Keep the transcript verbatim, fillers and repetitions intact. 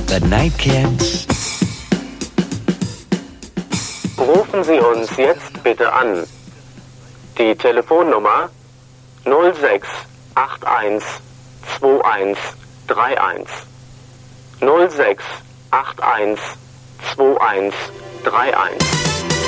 The Nightcats. Rufen Sie uns jetzt bitte an. Die Telefonnummer null sechs acht eins zwei eins drei eins. null sechs acht eins zwei eins drei eins.